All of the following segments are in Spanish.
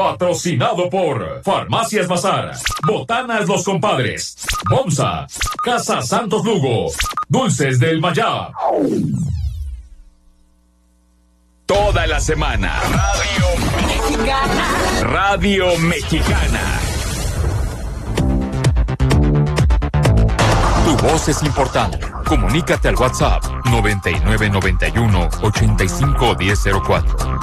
Patrocinado por Farmacias Bazar, Botanas Los Compadres, Bomsa, Casa Santos Lugo, Dulces del Mayab. Toda la semana, Radio Mexicana. Tu voz es importante. Comunícate al WhatsApp 9991-851004.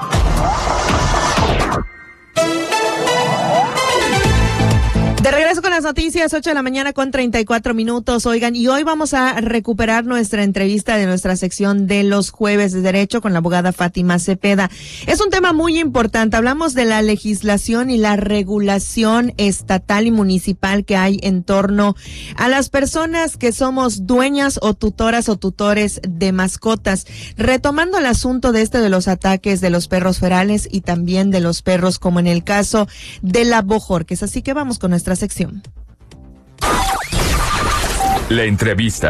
De regreso con las noticias, 8 de la mañana con 34 minutos. Oigan, y hoy vamos a recuperar nuestra entrevista de nuestra sección de los jueves de Derecho con la abogada Fátima Cepeda. Es un tema muy importante. Hablamos de la legislación y la regulación estatal y municipal que hay en torno a las personas que somos dueñas o tutoras o tutores de mascotas. Retomando el asunto de los ataques de los perros ferales y también de los perros, como en el caso de la Bojorquez. Así que vamos con nuestra sección. La entrevista.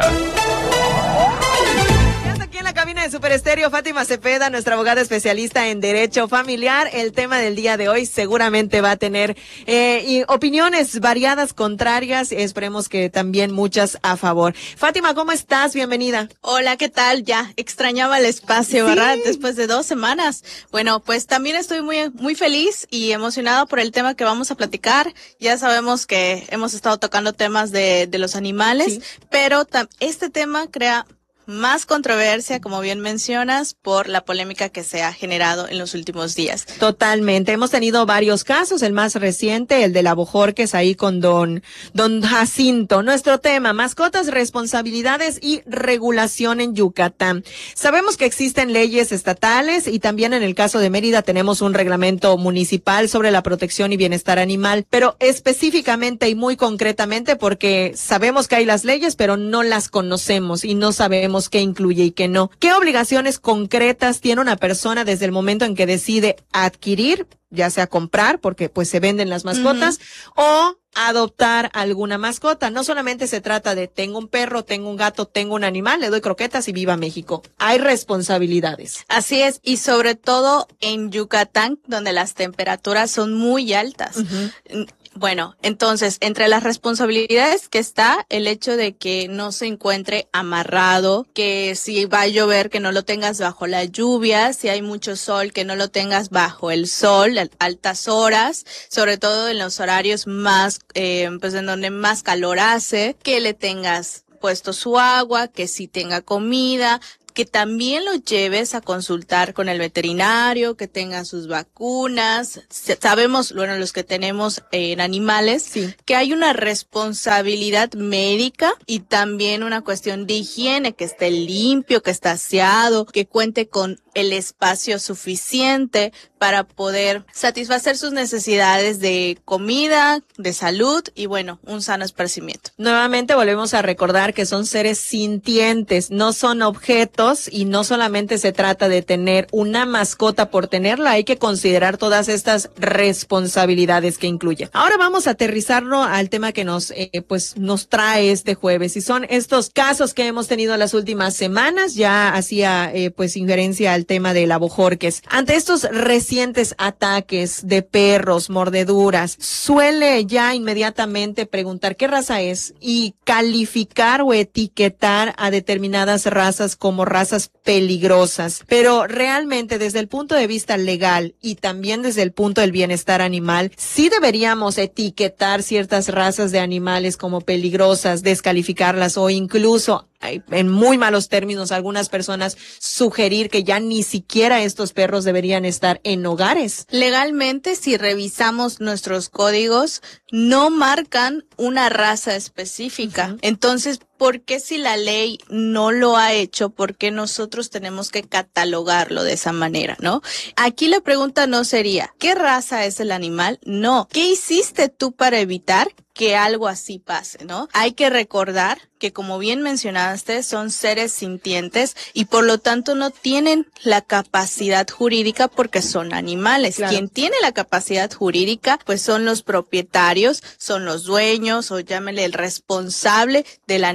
Aquí en la cabina de Super Estéreo, Fátima Cepeda, nuestra abogada especialista en Derecho Familiar. El tema del día de hoy seguramente va a tener opiniones variadas, contrarias, esperemos que también muchas a favor. Fátima, ¿cómo estás? Bienvenida. Hola, ¿qué tal? Ya extrañaba el espacio, Sí. ¿verdad? Después de 2 semanas. Bueno, pues también estoy muy feliz y emocionada por el tema que vamos a platicar. Ya sabemos que hemos estado tocando temas de los animales, sí, pero este tema crea más controversia, como bien mencionas, por la polémica que se ha generado en los últimos días. Totalmente. Hemos tenido varios casos, el más reciente, el de la Bojorquez, ahí con don Jacinto. Nuestro tema, mascotas, responsabilidades y regulación en Yucatán. Sabemos que existen leyes estatales y también en el caso de Mérida tenemos un reglamento municipal sobre la protección y bienestar animal, pero específicamente y muy concretamente porque sabemos que hay las leyes, pero no las conocemos y no sabemos qué incluye y qué no. ¿Qué obligaciones concretas tiene una persona desde el momento en que decide adquirir, ya sea comprar, porque pues se venden las mascotas, o adoptar alguna mascota? No solamente se trata de tengo un perro, tengo un gato, tengo un animal, le doy croquetas y viva México. Hay responsabilidades. Así es, y sobre todo en Yucatán, donde las temperaturas son muy altas. Bueno, entonces, entre las responsabilidades que está el hecho de que no se encuentre amarrado, que si va a llover, que no lo tengas bajo la lluvia, si hay mucho sol, que no lo tengas bajo el sol, altas horas, sobre todo en los horarios más, pues en donde más calor hace, que le tengas puesto su agua, que si tenga comida, que también lo lleves a consultar con el veterinario, que tenga sus vacunas. Sabemos, bueno, los que tenemos en animales, sí, que hay una responsabilidad médica y también una cuestión de higiene, que esté limpio, que esté aseado, que cuente con el espacio suficiente para poder satisfacer sus necesidades de comida, de salud y, bueno, un sano esparcimiento. Nuevamente volvemos a recordar que son seres sintientes, no son objetos y no solamente se trata de tener una mascota por tenerla, hay que considerar todas estas responsabilidades que incluye. Ahora vamos a aterrizarlo al tema que nos trae este jueves y son estos casos que hemos tenido en las últimas semanas. Ya hacía injerencia al tema de la Bojorquez. Ante estos recientes ataques de perros, mordeduras, suele ya inmediatamente preguntar qué raza es y calificar o etiquetar a determinadas razas como razas peligrosas. Pero realmente desde el punto de vista legal y también desde el punto del bienestar animal, sí deberíamos etiquetar ciertas razas de animales como peligrosas, descalificarlas o incluso en muy malos términos algunas personas sugerir que ya ni siquiera estos perros deberían estar en hogares. Legalmente, si revisamos nuestros códigos, no marcan una raza específica. Entonces, ¿por qué si la ley no lo ha hecho? ¿Por qué nosotros tenemos que catalogarlo de esa manera, no? Aquí la pregunta no sería, ¿qué raza es el animal? No. ¿Qué hiciste tú para evitar que algo así pase, no? Hay que recordar que, como bien mencionaste, son seres sintientes y por lo tanto no tienen la capacidad jurídica porque son animales. Claro. Quien tiene la capacidad jurídica, pues son los propietarios, son los dueños o llámele el responsable del animal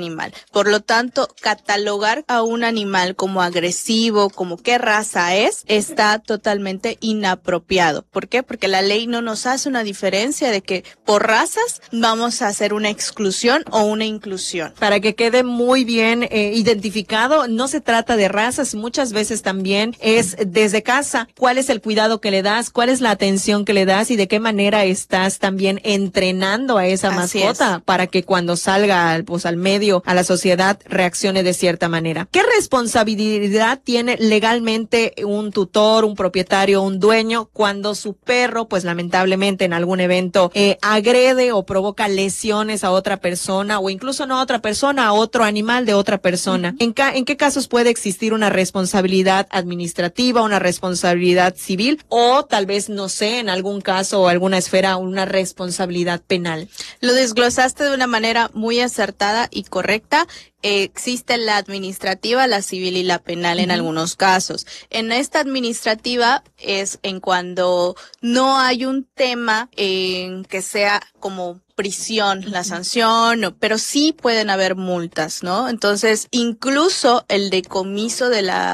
animal. Por lo tanto, catalogar a un animal como agresivo, como qué raza es, está totalmente inapropiado. ¿Por qué? Porque la ley no nos hace una diferencia de que por razas vamos a hacer una exclusión o una inclusión. Para que quede muy bien identificado, no se trata de razas, muchas veces también es desde casa, cuál es el cuidado que le das, cuál es la atención que le das y de qué manera estás también entrenando a esa mascota para que cuando salga pues al medio, a la sociedad, reaccione de cierta manera. ¿Qué responsabilidad tiene legalmente un tutor, un propietario, un dueño cuando su perro, pues lamentablemente en algún evento agrede o provoca lesiones a otra persona o incluso no a otra persona, a otro animal de otra persona? ¿En qué casos puede existir una responsabilidad administrativa, una responsabilidad civil o tal vez, no sé, en algún caso o alguna esfera, una responsabilidad penal? Lo desglosaste de una manera muy acertada y correcta. Existe la administrativa, la civil y la penal en algunos casos. En esta administrativa es en cuando no hay un tema en que sea como prisión, la sanción, pero sí pueden haber multas, ¿no? Entonces, incluso el decomiso de la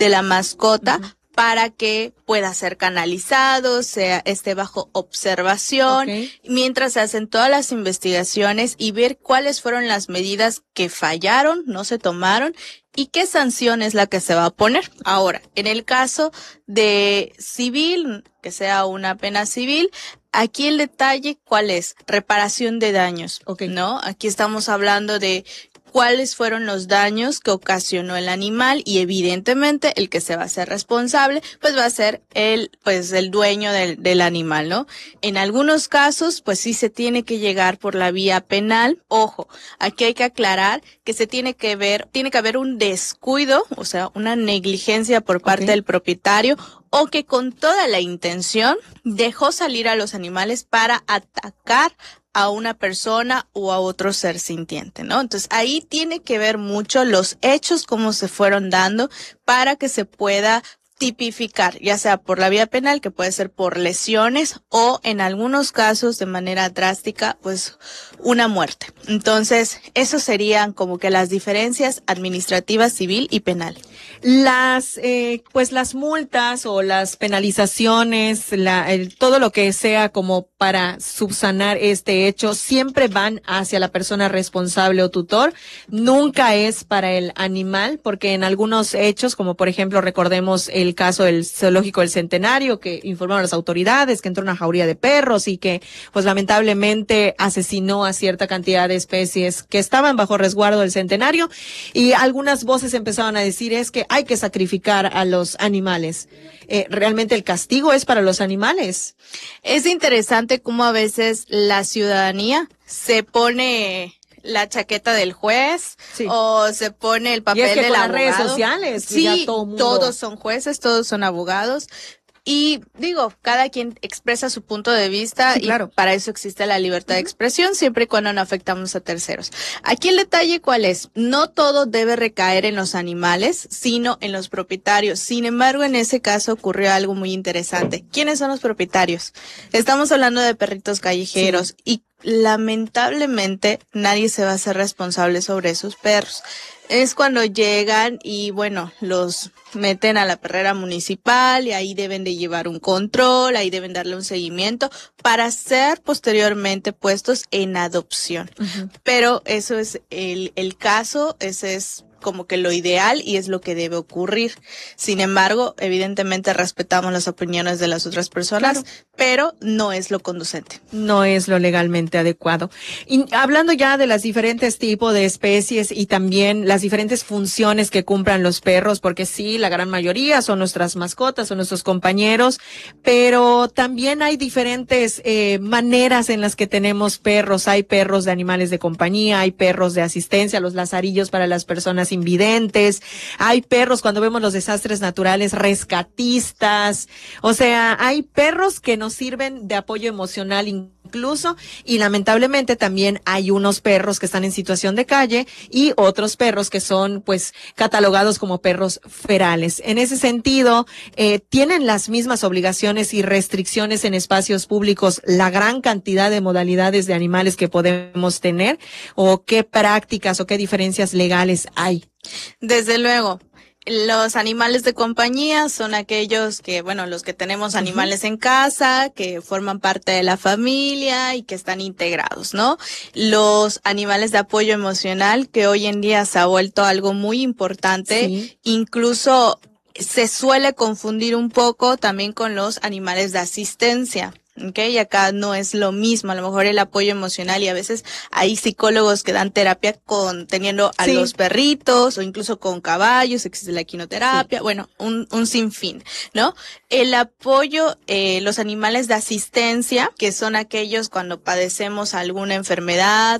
mascota para que pueda ser canalizado, esté bajo observación, mientras se hacen todas las investigaciones y ver cuáles fueron las medidas que fallaron, no se tomaron, y qué sanción es la que se va a poner. Ahora, en el caso de civil, que sea una pena civil, aquí el detalle, ¿cuál es? Reparación de daños, ¿no? Aquí estamos hablando de cuáles fueron los daños que ocasionó el animal y evidentemente el que se va a hacer responsable pues va a ser el dueño del animal, ¿no? En algunos casos pues sí se tiene que llegar por la vía penal. Ojo, aquí hay que aclarar que tiene que haber un descuido, o sea, una negligencia por parte del propietario o que con toda la intención dejó salir a los animales para atacar a una persona o a otro ser sintiente, ¿no? Entonces ahí tiene que ver mucho los hechos, cómo se fueron dando para que se pueda tipificar, ya sea por la vía penal, que puede ser por lesiones o en algunos casos de manera drástica, pues una muerte. Entonces, eso serían como que las diferencias administrativas, civil y penal. Las multas o las penalizaciones, todo lo que sea como para subsanar este hecho, siempre van hacia la persona responsable o tutor, nunca es para el animal, porque en algunos hechos, como por ejemplo recordemos el caso del zoológico del Centenario, que informaron las autoridades que entró una jauría de perros y que pues lamentablemente asesinó a cierta cantidad de especies que estaban bajo resguardo del Centenario, y algunas voces empezaron a decir es que hay que sacrificar a los animales. ¿Realmente el castigo es para los animales? Es interesante cómo a veces la ciudadanía se pone la chaqueta del juez o se pone el papel del abogado. Las redes sociales, sí, todo mundo... todos son jueces, todos son abogados. Y digo, cada quien expresa su punto de vista y para eso existe la libertad de expresión, siempre y cuando no afectamos a terceros. Aquí el detalle, ¿cuál es? No todo debe recaer en los animales, sino en los propietarios. Sin embargo, en ese caso ocurrió algo muy interesante. ¿Quiénes son los propietarios? Estamos hablando de perritos callejeros y lamentablemente nadie se va a hacer responsable sobre esos perros. Es cuando llegan y bueno, los meten a la perrera municipal y ahí deben de llevar un control, ahí deben darle un seguimiento para ser posteriormente puestos en adopción. Pero eso es el caso, ese es como que lo ideal y es lo que debe ocurrir. Sin embargo, evidentemente respetamos las opiniones de las otras personas, pero no es lo conducente. No es lo legalmente adecuado. Y hablando ya de los diferentes tipos de especies y también las diferentes funciones que cumplan los perros, porque sí, la gran mayoría son nuestras mascotas, son nuestros compañeros, pero también hay diferentes maneras en las que tenemos perros. Hay perros de animales de compañía, hay perros de asistencia, los lazarillos para las personas invidentes, hay perros cuando vemos los desastres naturales, rescatistas, o sea, hay perros que nos sirven de apoyo emocional incluso, y lamentablemente también hay unos perros que están en situación de calle y otros perros que son pues catalogados como perros ferales. En ese sentido, tienen las mismas obligaciones y restricciones en espacios públicos la gran cantidad de modalidades de animales que podemos tener, o qué prácticas o qué diferencias legales hay. Desde luego. Los animales de compañía son aquellos que, bueno, los que tenemos animales en casa, que forman parte de la familia y que están integrados, ¿no? Los animales de apoyo emocional, que hoy en día se ha vuelto algo muy importante, sí. Incluso se suele confundir un poco también con los animales de asistencia. Okay, acá no es lo mismo, a lo mejor el apoyo emocional, y a veces hay psicólogos que dan terapia teniendo a los perritos o incluso con caballos, existe la equinoterapia, bueno, un sinfín, ¿no? El apoyo, los animales de asistencia, que son aquellos cuando padecemos alguna enfermedad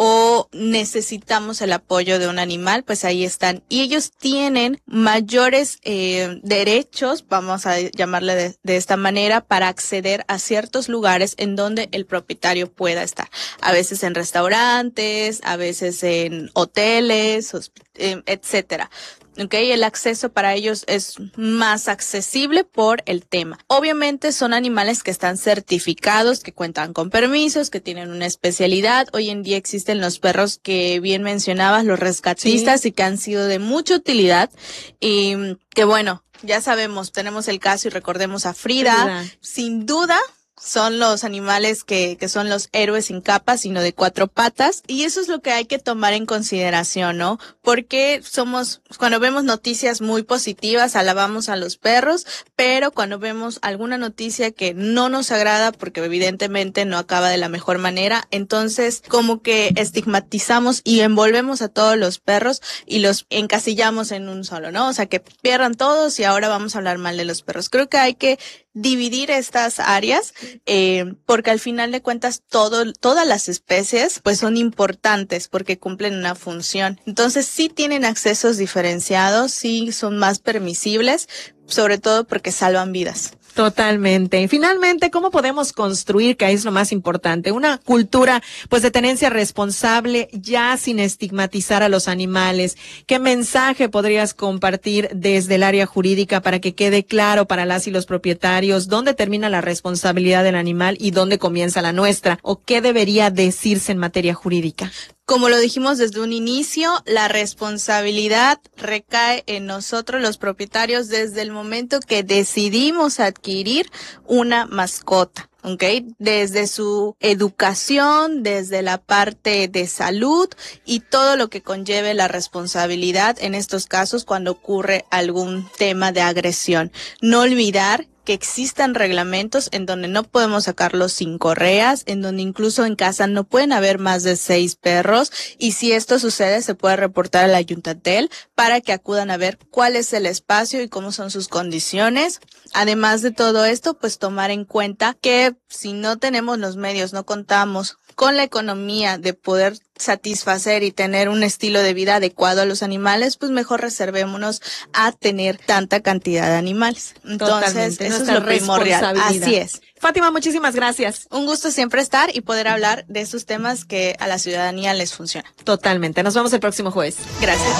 o necesitamos el apoyo de un animal, pues ahí están. Y ellos tienen mayores derechos, vamos a llamarle de esta manera, para acceder a ciertos lugares en donde el propietario pueda estar. A veces en restaurantes, a veces en hoteles, etcétera. Okay, el acceso para ellos es más accesible por el tema. Obviamente son animales que están certificados, que cuentan con permisos, que tienen una especialidad. Hoy en día existen los perros que bien mencionabas, los rescatistas, y que han sido de mucha utilidad, y que bueno, ya sabemos, tenemos el caso y recordemos a Frida. Sin duda son los animales que son los héroes sin capa, sino de 4 patas. Y eso es lo que hay que tomar en consideración, ¿no? Porque cuando vemos noticias muy positivas, alabamos a los perros, pero cuando vemos alguna noticia que no nos agrada, porque evidentemente no acaba de la mejor manera, entonces como que estigmatizamos y envolvemos a todos los perros y los encasillamos en un solo, ¿no? O sea, que pierdan todos y ahora vamos a hablar mal de los perros. Creo que hay que dividir estas áreas, porque al final de cuentas todas las especies pues son importantes porque cumplen una función. Entonces sí tienen accesos diferenciados, sí son más permisibles, sobre todo porque salvan vidas. Totalmente. Y finalmente, ¿cómo podemos construir, que es lo más importante, una cultura pues de tenencia responsable, ya sin estigmatizar a los animales? ¿Qué mensaje podrías compartir desde el área jurídica para que quede claro para las y los propietarios dónde termina la responsabilidad del animal y dónde comienza la nuestra? ¿O qué debería decirse en materia jurídica? Como lo dijimos desde un inicio, la responsabilidad recae en nosotros los propietarios desde el momento que decidimos adquirir una mascota. Okay, desde su educación, desde la parte de salud y todo lo que conlleve la responsabilidad en estos casos cuando ocurre algún tema de agresión. No olvidar que existan reglamentos en donde no podemos sacarlos sin correas, en donde incluso en casa no pueden haber más de 6 perros, y si esto sucede se puede reportar a la Yuntatel para que acudan a ver cuál es el espacio y cómo son sus condiciones. Además de todo esto, pues tomar en cuenta que si no tenemos los medios, no contamos con la economía de poder satisfacer y tener un estilo de vida adecuado a los animales, pues mejor reservémonos a tener tanta cantidad de animales. Entonces, eso es lo primordial. Así es. Fátima, muchísimas gracias. Un gusto siempre estar y poder hablar de estos temas que a la ciudadanía les funciona. Totalmente. Nos vemos el próximo jueves. Gracias.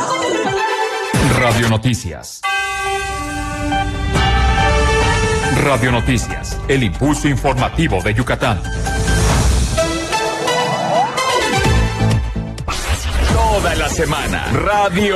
Radio Noticias. Radio Noticias, el impulso informativo de Yucatán. Toda la semana, Radio